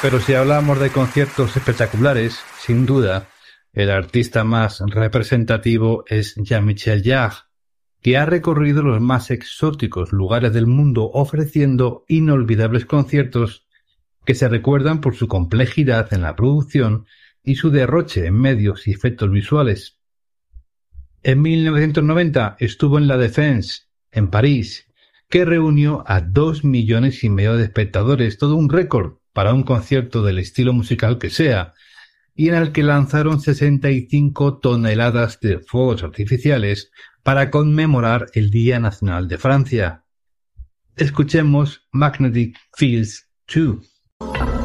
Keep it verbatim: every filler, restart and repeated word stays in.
Pero si hablamos de conciertos espectaculares, sin duda, el artista más representativo es Jean-Michel Jarre, que ha recorrido los más exóticos lugares del mundo ofreciendo inolvidables conciertos que se recuerdan por su complejidad en la producción y su derroche en medios y efectos visuales. En mil novecientos noventa estuvo en La Défense, en París, que reunió a dos millones y medio de espectadores, todo un récord para un concierto del estilo musical que sea, y en el que lanzaron sesenta y cinco toneladas de fuegos artificiales para conmemorar el Día Nacional de Francia. Escuchemos Magnetic Fields dos.